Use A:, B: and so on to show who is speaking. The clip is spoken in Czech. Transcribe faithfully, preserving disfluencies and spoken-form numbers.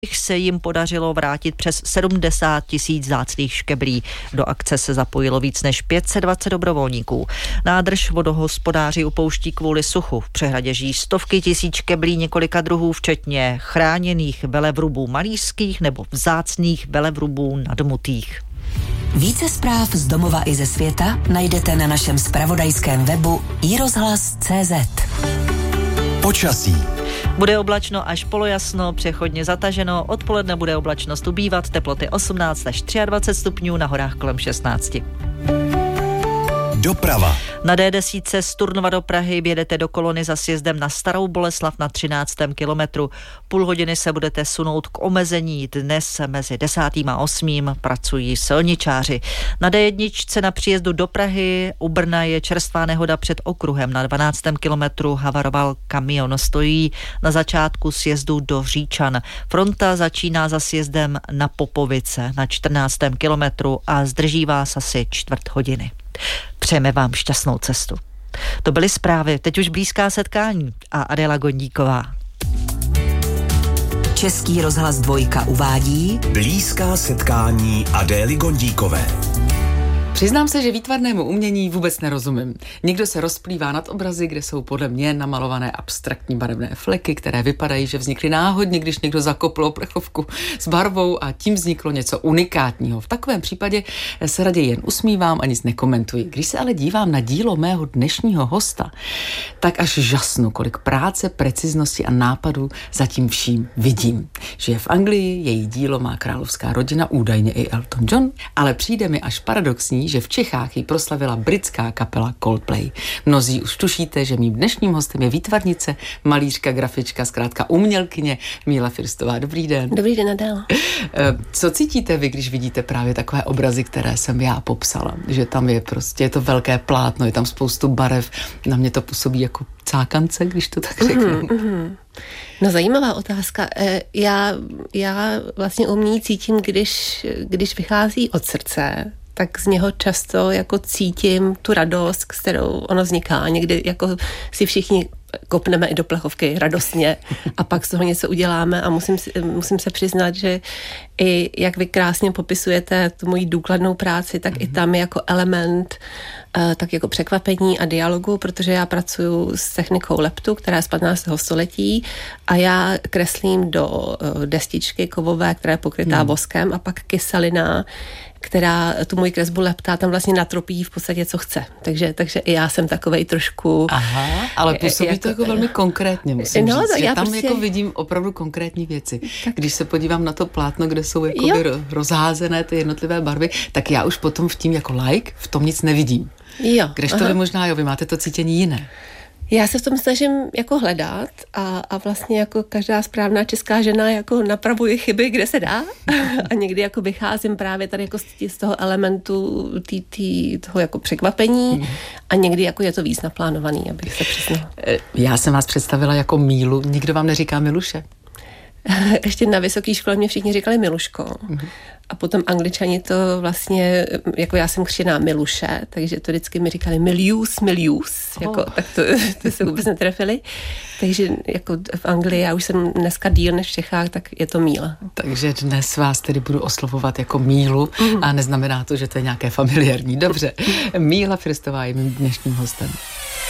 A: se jim podařilo vrátit přes sedmdesát tisíc vzácných škeblí. Do akce se zapojilo víc než pět set dvacet dobrovolníků. Nádrž vodohospodáři upouští kvůli suchu. V přehradě žijí stovky tisíc škeblí několika druhů, včetně chráněných velevrubů malířských nebo vzácných velevrubů nadmutých.
B: Více zpráv z domova i ze světa najdete na našem zpravodajském webu i rozhlas tečka cé zet.
C: Počasí.
A: Bude oblačno až polojasno, přechodně zataženo, odpoledne bude oblačnost ubývat, teploty osmnáct až dvacet tři stupňů, na horách kolem šestnáct.
C: Doprava.
A: Na D deset z Turnova do Prahy jedete do Kolony za sjezdem na Starou Boleslav na třináctém kilometru. Půl hodiny se budete sunout k omezení. Dnes mezi desátým a osmým pracují silničáři. Na D jedna na příjezdu do Prahy u Brna je čerstvá nehoda před okruhem. Na dvanáctém kilometru havaroval kamion. Stojí na začátku sjezdu do Říčan. Fronta začíná za sjezdem na Popovice na čtrnáctém kilometru a zdrží vás asi čtvrt hodiny. Přejeme vám šťastnou cestu. To byly zprávy, teď už blízká setkání a Adéla Gondíková.
B: Český rozhlas dvojka uvádí
C: Blízká setkání Adély Gondíkové.
D: Přiznám se, že výtvarnému umění vůbec nerozumím. Někdo se rozplývá nad obrazy, kde jsou podle mě namalované abstraktní barevné fleky, které vypadají, že vznikly náhodně, když někdo zakopl plechovku s barvou a tím vzniklo něco unikátního. V takovém případě se raději jen usmívám a nic nekomentuji. Když se ale dívám na dílo mého dnešního hosta, tak až žasnu, kolik práce, preciznosti a nápadů za tím vším vidím. Žije v Anglii, její dílo má královská rodina, údajně i Elton John, ale přijde mi až paradoxní, že v Čechách ji proslavila britská kapela Coldplay. Mnozí už tušíte, že mým dnešním hostem je výtvarnice, malířka, grafička, zkrátka umělkyně Míla Firstová. Dobrý den.
E: Dobrý den, Adéla.
D: Co cítíte vy, když vidíte právě takové obrazy, které jsem já popsala? Že tam je prostě, je to velké plátno, je tam spoustu barev, na mě to působí jako cákance, když to tak řeknu. Mm-hmm, mm-hmm.
E: No, zajímavá otázka. Já, já vlastně umění cítím, když, když vychází od srdce, tak z něho často jako cítím tu radost, s kterou ono vzniká. Někdy jako si všichni kopneme i do plechovky radostně a pak z toho něco uděláme a musím, musím se přiznat, že i jak vy krásně popisujete tu moji důkladnou práci, tak mm-hmm. i tam je jako element uh, tak jako překvapení a dialogu, protože já pracuji s technikou leptu, která je z patnáctého století a já kreslím do uh, destičky kovové, která je pokrytá mm. voskem a pak kyselina, která tu moji kresbu leptá, tam vlastně natropí v podstatě, co chce. Takže, takže i já jsem takovej trošku...
D: Aha, ale působí jako, to jako velmi konkrétně, musím
E: no,
D: říct, že
E: já
D: tam
E: prostě...
D: jako vidím opravdu konkrétní věci. Tak. Když se podívám na to plátno, kde jsou jako rozházené ty jednotlivé barvy, tak já už potom v tím jako like, v tom nic nevidím.
E: Jo.
D: Kdežto to vy možná, jo, vy máte to cítění jiné.
E: Já se v tom snažím jako hledat a, a vlastně jako každá správná česká žena jako napravuje chyby, kde se dá a někdy jako vycházím právě tady jako z, z toho elementu tý, tý, toho jako překvapení a někdy jako je to víc naplánovaný, abych se přiznala.
D: Já jsem vás představila jako Mílu, nikdo vám neříká Miluše?
E: Ještě na vysoké škole mě všichni říkali Miluško. Mm-hmm. A potom Angličani to vlastně, jako já jsem křtěná Miluše, takže to vždycky mi říkali Milius, Milius, oh. jako, tak to, to se vůbec netrefili. Takže jako v Anglii, já už jsem dneska díl než v Čechách, tak je to Míla.
D: Takže dnes vás tedy budu oslovovat jako Mílu mm. a neznamená to, že to je nějaké familiární. Dobře, Míla Firstová je mým dnešním hostem.